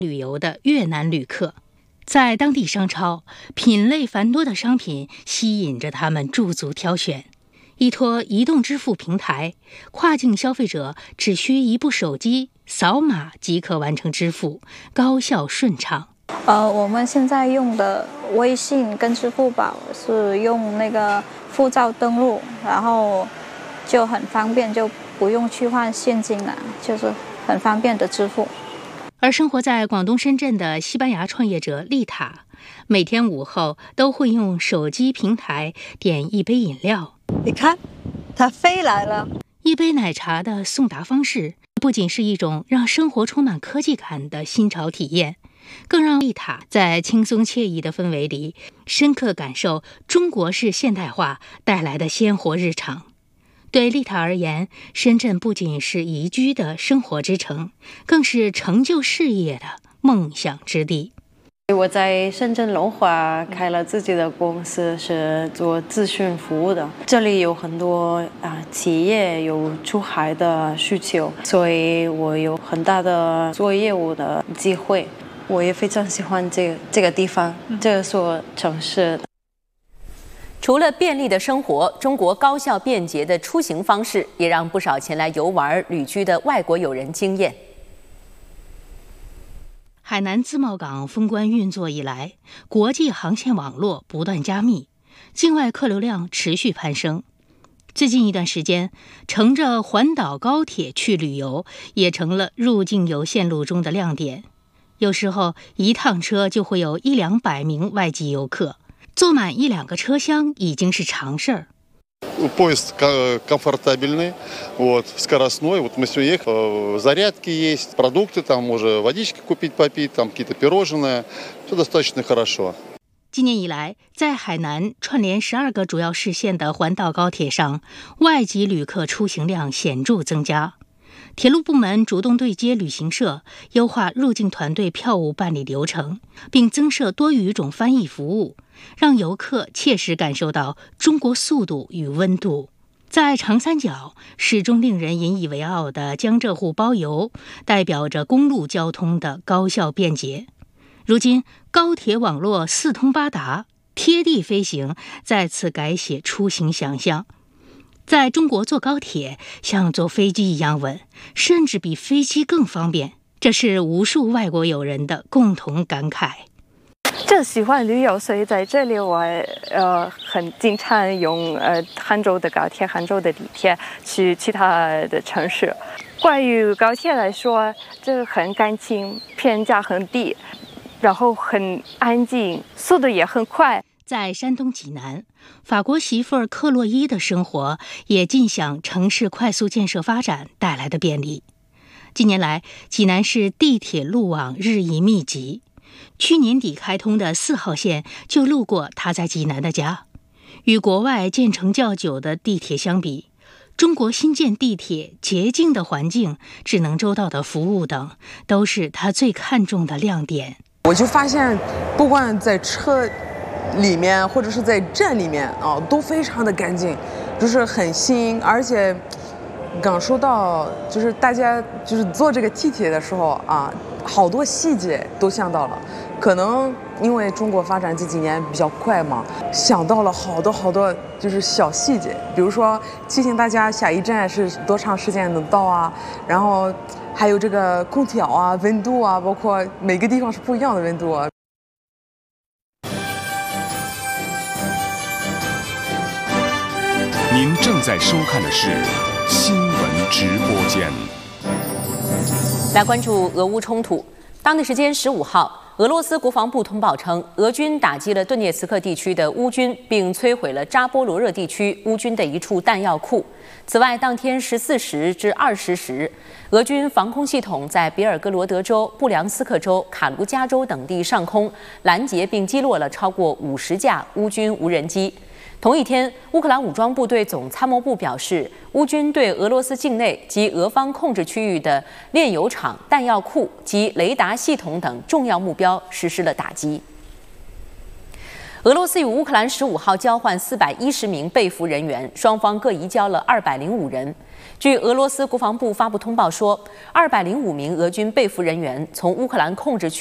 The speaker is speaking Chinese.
旅游的越南旅客。在当地商超，品类繁多的商品吸引着他们驻足挑选。依托移动支付平台，跨境消费者只需一部手机扫码即可完成支付，高效顺畅。 我们现在用的微信跟支付宝是用那个护照登录，然后就很方便，就不用去换现金了，就是很方便的支付。 而生活在广东深圳的西班牙创业者丽塔，每天午后都会用手机平台点一杯饮料。 你看，它飞来了。 一杯奶茶的送达方式，不仅是一种让生活充满科技感的新潮体验，更让丽塔在轻松惬意的氛围里，深刻感受中国式现代化带来的鲜活日常。对丽塔而言，深圳不仅是宜居的生活之城，更是成就事业的梦想之地。 我在深圳龙华开了自己的公司，是做咨询服务的。这里有很多企业有出海的需求，所以我有很大的做业务的机会。我也非常喜欢这个地方，这所城市。 除了便利的生活，中国高效便捷的出行方式也让不少前来游玩旅居的外国友人惊艳。 海南自贸港封关运作以来，国际航线网络不断加密，境外客流量持续攀升。最近一段时间，乘着环岛高铁去旅游也成了入境游线路中的亮点。有时候一趟车就会有100-200名外籍游客，坐满1-2个车厢已经是常事儿。 Поезд комфортабельный, скоростной. Мы все ехали, зарядки есть, продукты, там можно водички купить, попить, там какие-то пирожные. Все достаточно хорошо. 今年以来，在海南串联12个主要市县的环岛高铁上，外籍旅客出行量显著增加。铁路部门主动对接旅行社，优化入境团队票务办理流程，并增设多语种翻译服务，让游客切实感受到中国速度与温度。在长三角，始终令人引以为傲的江浙沪包邮，代表着公路交通的高效便捷。如今，高铁网络四通八达，贴地飞行再次改写出行想象。在中国坐高铁像坐飞机一样稳，甚至比飞机更方便，这是无数外国友人的共同感慨。 正喜欢旅游，所以在这里我很经常用杭州的高铁、杭州的地铁去其他的城市。关于高铁来说，这很干净，票价很低，然后很安静，速度也很快。 在山东济南，法国媳妇儿克洛伊的生活也尽享城市快速建设发展带来的便利。近年来，济南市地铁路网日益密集，去年底开通的4号线就路过他在济南的家。与国外建成较久的地铁相比，中国新建地铁洁净的环境、智能周到的服务等，都是他最看重的亮点。 我就发现，不管在车里面或者是在站里面都非常的干净，就是很新，而且感受到就是大家就是坐这个地铁的时候好多细节都想到了。可能因为中国发展这几年比较快嘛，想到了好多就是小细节，比如说提醒大家下一站是多长时间能到啊，然后还有这个空调啊、温度啊，包括每个地方是不一样的温度啊。 您正在收看的是新闻直播间。 来关注俄乌冲突。当地时间15号，俄罗斯国防部通报称，俄军打击了顿涅茨克地区的乌军，并摧毁了扎波罗热地区乌军的一处弹药库。此外，当天14时至20时，俄军防空系统在别尔哥罗德州、布良斯克州、卡卢加州等地上空拦截并击落了超过50架乌军无人机。同一天，乌克兰武装部队总参谋部表示，乌军对俄罗斯境内及俄方控制区域的炼油厂、弹药库及雷达系统等重要目标实施了打击。 俄罗斯与乌克兰15号交换410名被俘人员，双方各移交了205人。据俄罗斯国防部发布通报说，205名俄军被俘人员从乌克兰控制区